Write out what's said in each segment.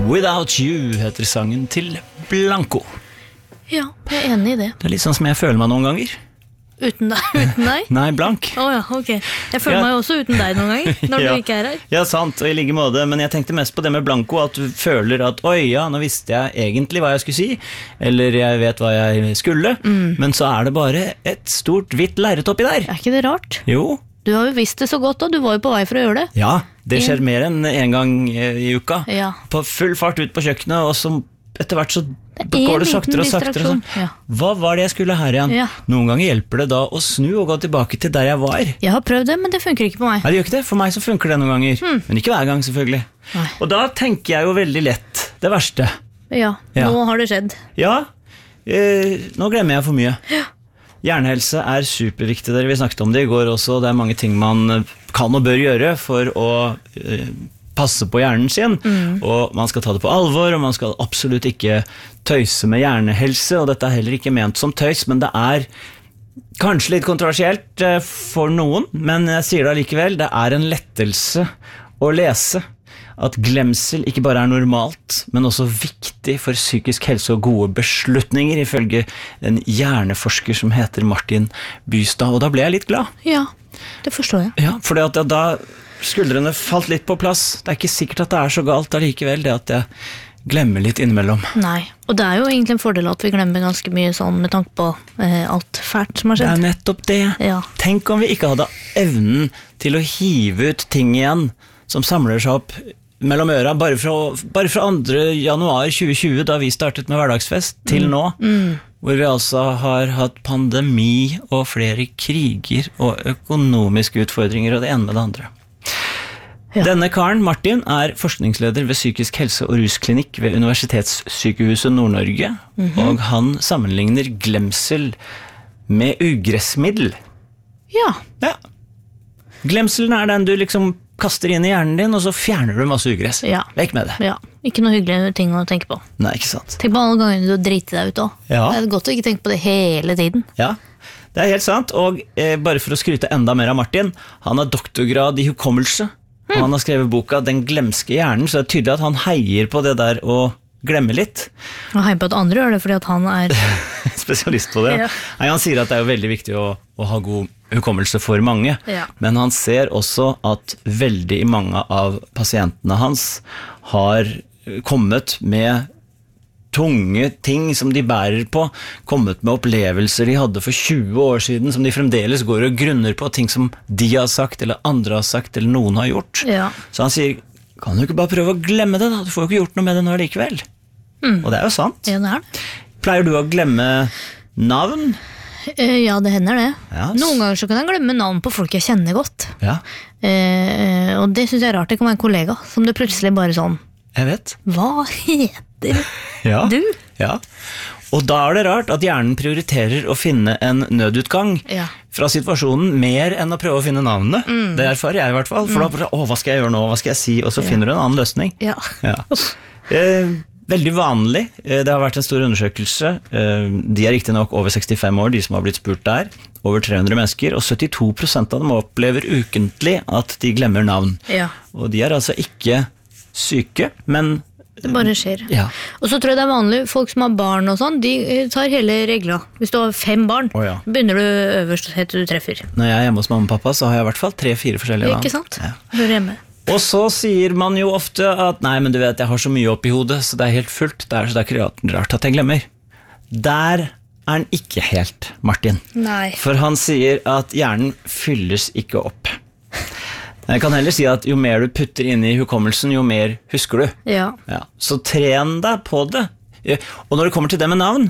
Without You heter sangen til Blanco. Ja, jeg enig i det. Det litt sånn som jeg føler meg noen ganger. Uten deg? Nei, blank. Ja, ok. Jeg føler meg jo også uten deg noen ganger, når du ikke her. Ja, sant, og i like måte, men jeg tenkte mest på det med Blanco, at du føler at, oi, ja, nå visste jeg egentlig hva jeg skulle si, eller jeg vet hva jeg skulle, men så det bare et stort, hvitt lerret oppi der. Ikke det rart? Jo. Du har jo visst det så godt, og du var jo på vei for å gjøre det. Ja, det skjer mer enn en gang i uka. Ja. På full fart ut på kjøkkenet, og så etter hvert så går det saktere og saktere. Sånn. Ja. Hva var det jeg skulle her igjen? Ja. Noen ganger hjelper det da å snu og gå tilbake til der jeg var. Jeg har prøvd det, men det funker ikke på meg. Nei, det gjør ikke det. For meg så funker det noen ganger. Men ikke hver gang, selvfølgelig. Nei. Og da tenker jeg jo veldig lett det verste. Ja, nå har det skjedd. Ja, nå glemmer jeg for mye. Ja. Hjernehelse superviktig, vi snakket om det i går også. Det mange ting man kan og bør gjøre for å passe på hjernen sin, og man skal ta det på alvor, og man skal absolutt ikke tøyse med hjernehelse, og dette heller ikke ment som tøys, men det kanskje litt kontroversielt for noen, men jeg sier det allikevel, det en lettelse å lese at glemsel ikke bare normalt, men også viktig for psykisk helse og gode beslutninger, ifølge en hjerneforsker som heter Martin Bystad, og da ble jeg litt glad. Ja, det forstår jeg. Ja, for da skuldrene falt litt på plass. Det ikke sikkert at det så galt allikevel, det at jeg glemmer litt innimellom. Nei, og det jo egentlig en fordel at vi glemmer ganske mye sånn med tanke på alt fælt som har skjedd. Det nettopp det. Ja. Tenk om vi ikke hadde evnen til å hive ut ting igjen som samler seg opp mellom øra, bare fra 2. januar 2020, da vi startet med hverdagsfest, til nå, hvor vi altså har hatt pandemi og flere kriger og økonomiske utfordringer og det ene med det andre. Ja. Denne karen, Martin, forskningsleder ved Psykisk helse- og rusklinikk ved Universitetssykehuset Nord-Norge, og han sammenligner glemsel med ugressmiddel. Ja. Glemselen den du liksom kaster inn i hjernen din, og så fjerner du masse ugress. Ja. Vekk med det. Ja, ikke noe hyggelig ting å tenke på. Nei, ikke sant. Tenk på alle gangene du driter deg ut også. Ja. Det godt å ikke tenke på det hele tiden. Ja, det helt sant, og bare for å skryte enda mer av Martin, han har doktorgrad i hukommelse, og han har skrevet boka Den glemske hjernen, så det tydelig at han heier på det der å glemme litt. Og heier på at andre gjør det, fordi at han spesialist på det. Ja. Nei, han sier at det jo veldig viktig å ha god hukommelse for mange, men han ser også at veldig mange av pasientene hans har kommet med tunge ting som de bærer på, kommet med opplevelser de hadde for 20 år siden, som de fremdeles går og grunner på, ting som de har sagt, eller andre har sagt, eller noen har gjort. Ja. Så han sier, kan du ikke bare prøve å glemme det da? Du får jo ikke gjort noe med det nå likevel. Og det jo sant. Ja, det det. Pleier du å glemme navn? Ja, det hender det. Ja. Noen ganger så kan jeg glemme navn på folk jeg kjenner godt. Ja. Og det synes jeg rart. Det kan være en kollega, som det plutselig bare sånn, jeg vet. Hva heter du? Ja. Og da det rart at hjernen prioriterer å finne en nødutgang fra situasjonen mer enn å prøve å finne navnene. Det erfarer jeg i hvert fall. For da bare, hva skal jeg gjøre nå? Hva skal jeg si? Og så finner du en annen løsning. Ja. Veldig vanlig. Det har vært en stor undersøkelse. De riktig nok over 65 år, de som har blitt spurt der. Over 300 mennesker, og 72% av dem opplever ukentlig at de glemmer navn. Ja. Og de altså ikke syke, men det bare skjer. Ja. Og så tror jeg det vanlig, folk som har barn og sånn, de tar hele regla. Hvis du har 5 barn, begynner du øverst helt til du treffer. Når jeg hjemme hos mamma og pappa, så har jeg i hvert fall 3-4 forskjellige navn. Ikke sant? Ja. Hører hjemme. Og så sier man jo ofte at, nei, men du vet, jeg har så mye opp i hodet, så det helt fullt, så det ikke rart at jeg glemmer. Der han ikke helt, Martin. Nei. For han sier at hjernen fylles ikke opp. Jeg kan heller si at jo mer du putter inn i hukommelsen, jo mer husker du. Ja. Så tren deg på det. Og når det kommer til det med navn,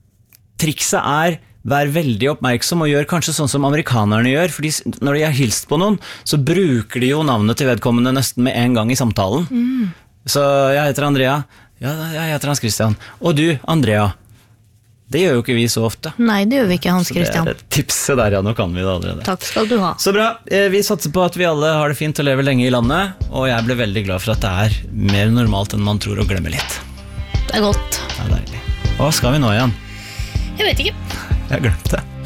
trikset vær veldig oppmerksom og gjør kanskje sånn som amerikanerne gjør, fordi når de har hilst på noen, så bruker de jo navnet til vedkommende nesten med en gang i samtalen. Så jeg heter Andrea. Ja, jeg heter Hans Christian. Og du, Andrea. Det gjør jo ikke vi så ofte. Nei, det gjør vi ikke, Hans Christian. Så det et tipset der, ja, nå kan vi det allerede. Takk skal du ha. Så bra, vi satser på at vi alle har det fint og lever lenge i landet, og jeg ble veldig glad for at det mer normalt enn man tror å glemme litt. Det godt. Det deilig. Hva skal vi nå igjen? Jeg vet ikke. Jeg glemte det.